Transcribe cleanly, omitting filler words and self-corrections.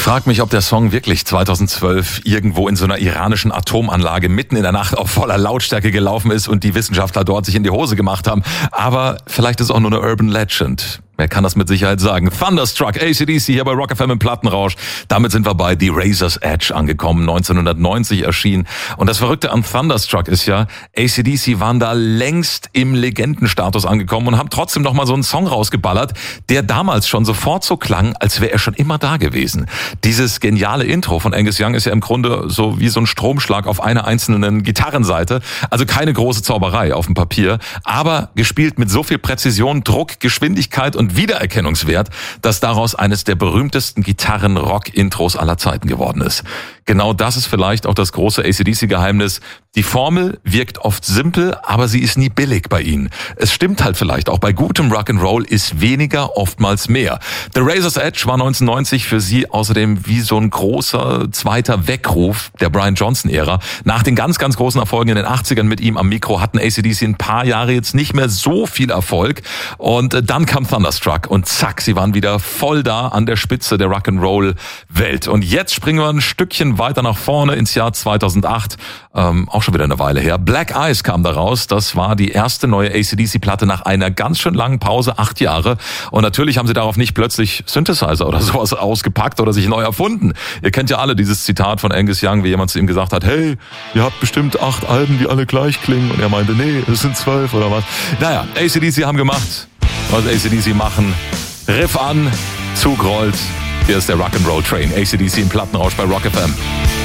frage mich, ob der Song wirklich 2012 irgendwo in so einer iranischen Atomanlage mitten in der Nacht auf voller Lautstärke gelaufen ist und die Wissenschaftler dort sich in die Hose gemacht haben. Aber vielleicht ist es auch nur eine Urban Legend. Wer kann das mit Sicherheit sagen? Thunderstruck, AC/DC hier bei Rock FM im Plattenrausch. Damit sind wir bei The Razor's Edge angekommen, 1990 erschienen. Und das Verrückte an Thunderstruck ist ja, AC/DC waren da längst im Legendenstatus angekommen und haben trotzdem noch mal so einen Song rausgeballert, der damals schon sofort so klang, als wäre er schon immer da gewesen. Dieses geniale Intro von Angus Young ist ja im Grunde so wie so ein Stromschlag auf einer einzelnen Gitarrenseite. Also keine große Zauberei auf dem Papier, aber gespielt mit so viel Präzision, Druck, Geschwindigkeit und Wiedererkennungswert, dass daraus eines der berühmtesten Gitarren-Rock-Intros aller Zeiten geworden ist. Genau das ist vielleicht auch das große AC/DC-Geheimnis. Die Formel wirkt oft simpel, aber sie ist nie billig bei ihnen. Es stimmt halt vielleicht auch, bei gutem Rock'n'Roll ist weniger oftmals mehr. The Razor's Edge war 1990 für sie außerdem wie so ein großer zweiter Weckruf der Brian Johnson-Ära. Nach den ganz, ganz großen Erfolgen in den 80ern mit ihm am Mikro hatten AC/DC ein paar Jahre jetzt nicht mehr so viel Erfolg. Und dann kam Thunderstruck und zack, sie waren wieder voll da an der Spitze der Rock'n'Roll-Welt. Und jetzt springen wir ein Stückchen weiter nach vorne ins Jahr 2008, auch schon wieder eine Weile her. Black Eyes kam da raus, das war die erste neue AC/DC-Platte nach einer ganz schön langen Pause, 8 Jahre. Und natürlich haben sie darauf nicht plötzlich Synthesizer oder sowas ausgepackt oder sich neu erfunden. Ihr kennt ja alle dieses Zitat von Angus Young, wie jemand zu ihm gesagt hat, hey, ihr habt bestimmt 8 Alben, die alle gleich klingen. Und er meinte, nee, es sind 12 oder was. Naja, AC/DC haben gemacht, was AC/DC machen. Riff an, Zug rollt. Hier ist der Rock'n'Roll Train. AC/DC im Plattenrausch bei Rock FM.